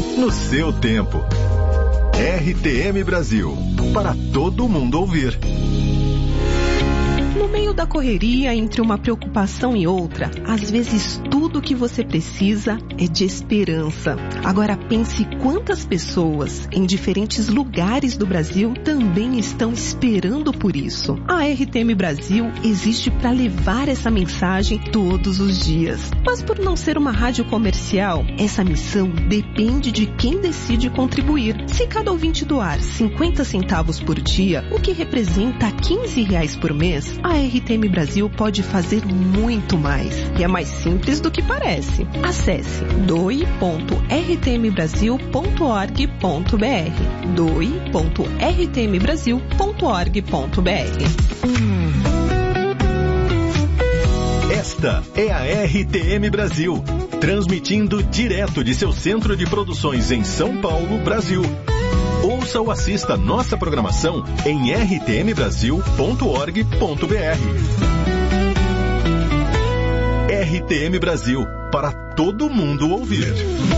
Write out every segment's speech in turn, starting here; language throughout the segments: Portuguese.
no seu tempo. RTM Brasil, para todo mundo ouvir. No meio da correria, entre uma preocupação e outra, às vezes tudo que você precisa é de esperança. Agora pense quantas pessoas em diferentes lugares do Brasil também estão esperando por isso. A RTM Brasil existe para levar essa mensagem todos os dias. Mas por não ser uma rádio comercial, essa missão depende de quem decide contribuir. Se cada ouvinte doar 50 centavos por dia, o que representa R$15 por mês, a RTM Brasil pode fazer muito mais. E é mais simples do que parece. Acesse doe.rtmbrasil.org.br doe.rtmbrasil.org.br. Esta é a RTM Brasil, transmitindo direto de seu centro de produções em São Paulo, Brasil. Ouça ou assista nossa programação em rtmbrasil.org.br. RTM Brasil, para todo mundo ouvir.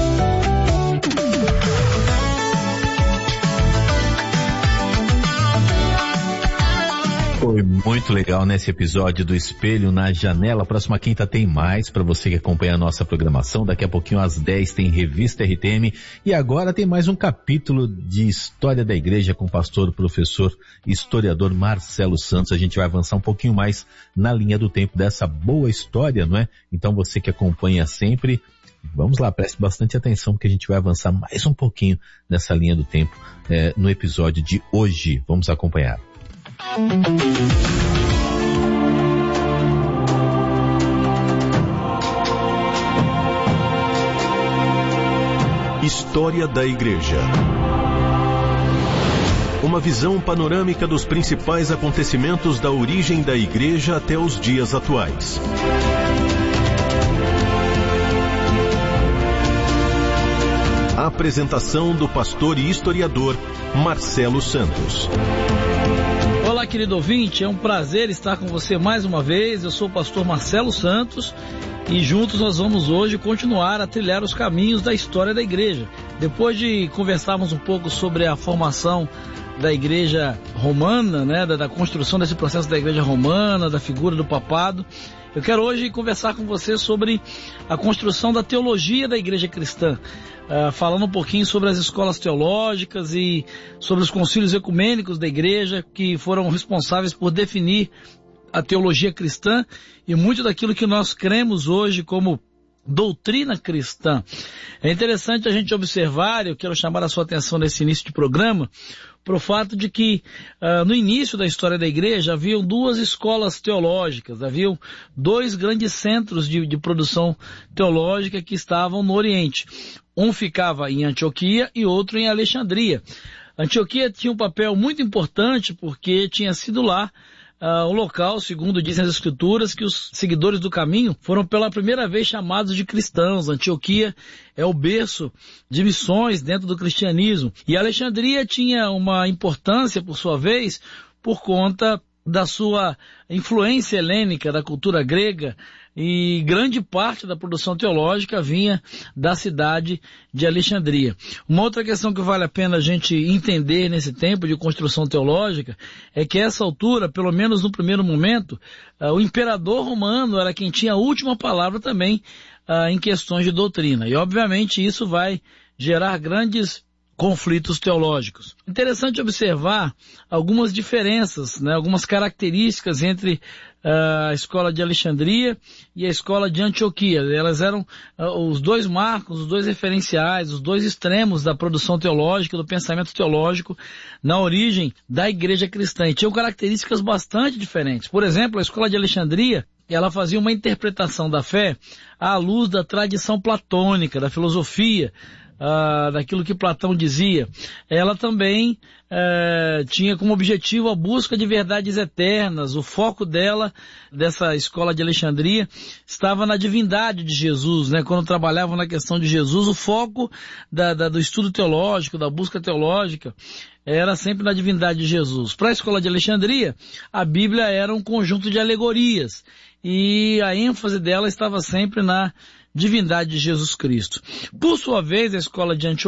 Foi muito legal nesse episódio do Espelho na Janela. Próxima quinta tem mais para você que acompanha a nossa programação. Daqui a pouquinho às 10 tem Revista RTM e agora tem mais um capítulo de História da Igreja com o pastor, professor e historiador Marcelo Santos. A gente vai avançar um pouquinho mais na linha do tempo dessa boa história, não é? Então você que acompanha sempre, vamos lá, preste bastante atenção porque a gente vai avançar mais um pouquinho nessa linha do tempo no episódio de hoje. Vamos acompanhar. História da Igreja. Uma visão panorâmica dos principais acontecimentos da origem da Igreja até os dias atuais. A apresentação do pastor e historiador Marcelo Santos. Olá, querido ouvinte, é um prazer estar com você mais uma vez. Eu sou o pastor Marcelo Santos e juntos nós vamos hoje continuar a trilhar os caminhos da história da igreja. Depois de conversarmos um pouco sobre a formação da igreja romana, né, da construção desse processo da igreja romana, da figura do papado, eu quero hoje conversar com você sobre a construção da teologia da igreja cristã, falando um pouquinho sobre as escolas teológicas e sobre os concílios ecumênicos da igreja que foram responsáveis por definir a teologia cristã e muito daquilo que nós cremos hoje como doutrina cristã. É interessante a gente observar, eu quero chamar a sua atenção nesse início de programa, para o fato de que no início da história da igreja haviam duas escolas teológicas, haviam dois grandes centros de produção teológica que estavam no Oriente. Um ficava em Antioquia e outro em Alexandria. Antioquia tinha um papel muito importante porque tinha sido lá o local, segundo dizem as escrituras, que os seguidores do caminho foram pela primeira vez chamados de cristãos. Antioquia é o berço de missões dentro do cristianismo. E Alexandria tinha uma importância, por sua vez, por conta da sua influência helênica, da cultura grega, e grande parte da produção teológica vinha da cidade de Alexandria. Uma outra questão que vale a pena a gente entender nesse tempo de construção teológica é que a essa altura, pelo menos no primeiro momento, o imperador romano era quem tinha a última palavra também em questões de doutrina. E obviamente isso vai gerar grandes conflitos teológicos. Interessante observar algumas diferenças, né, algumas características entre a escola de Alexandria e a escola de Antioquia. Elas eram os dois marcos, os dois referenciais, os dois extremos da produção teológica, do pensamento teológico na origem da igreja cristã. E tinham características bastante diferentes. Por exemplo, a escola de Alexandria, ela fazia uma interpretação da fé à luz da tradição platônica, da filosofia, daquilo que Platão dizia. Ela também tinha como objetivo a busca de verdades eternas. O foco dessa escola de Alexandria, estava na divindade de Jesus, né? Quando trabalhavam na questão de Jesus, o foco do estudo teológico, da busca teológica, era sempre na divindade de Jesus. Para a escola de Alexandria, a Bíblia era um conjunto de alegorias, e a ênfase dela estava sempre na divindade de Jesus Cristo. Por sua vez, a escola de Antioquia